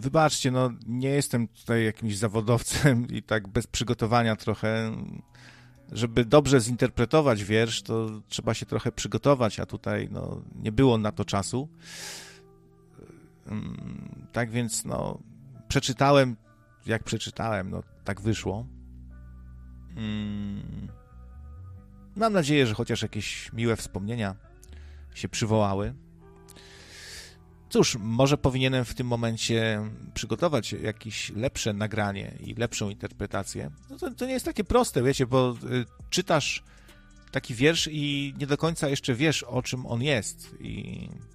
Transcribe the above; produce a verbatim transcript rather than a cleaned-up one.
wybaczcie, no nie jestem tutaj jakimś zawodowcem i tak bez przygotowania trochę. Żeby dobrze zinterpretować wiersz, to trzeba się trochę przygotować, a tutaj no, nie było na to czasu. Tak więc no, przeczytałem, jak przeczytałem, no tak wyszło. Mam nadzieję, że chociaż jakieś miłe wspomnienia się przywołały. Cóż, może powinienem w tym momencie przygotować jakieś lepsze nagranie i lepszą interpretację. No to, to nie jest takie proste, wiecie, bo y, czytasz taki wiersz i nie do końca jeszcze wiesz, o czym on jest. I